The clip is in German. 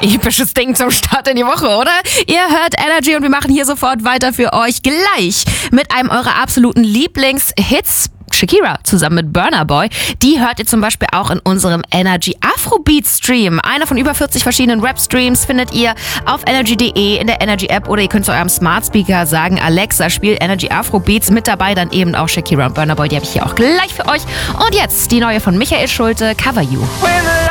Episches Ding zum Start in die Woche, oder? Ihr hört Energy und wir machen hier sofort weiter für euch gleich mit einem eurer absoluten Lieblingshits. Shakira zusammen mit Burna Boy. Die hört ihr zum Beispiel auch in unserem Energy Afrobeat Stream. Einer von über 40 verschiedenen Rap-Streams findet ihr auf energy.de, in der Energy App oder ihr könnt zu eurem Smart Speaker sagen, Alexa, spiel Energy Afrobeats. Mit dabei dann eben auch Shakira und Burna Boy. Die habe ich hier auch gleich für euch. Und jetzt die neue von Michael Schulte, Cover You.